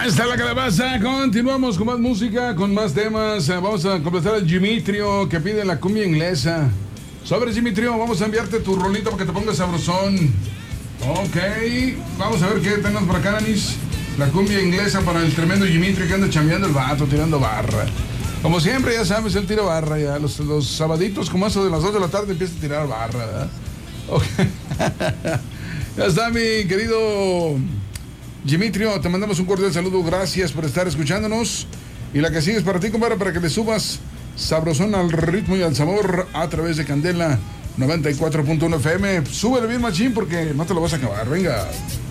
está la calabaza. Continuamos con más música, con más temas. Vamos a completar al Dimitrio que pide la cumbia inglesa. Sobre Dimitrio, vamos a enviarte tu rolito para que te pongas sabrosón. Ok, vamos a ver qué tenemos por acá, Anis. La cumbia inglesa para el tremendo Dimitrio que anda chambeando el vato, tirando barra. Como siempre, ya sabes, él tira barra ya. Los sabaditos, como eso de las 2 de la tarde, empieza a tirar barra, ¿verdad? Ok. Ya está, mi querido Dimitrio, te mandamos un cordial saludo. Gracias por estar escuchándonos. Y la que sigue es para ti, compadre, para que le subas sabrosón al ritmo y al sabor a través de Candela 94.1 FM. Súbele bien, machín, porque no te lo vas a acabar. Venga.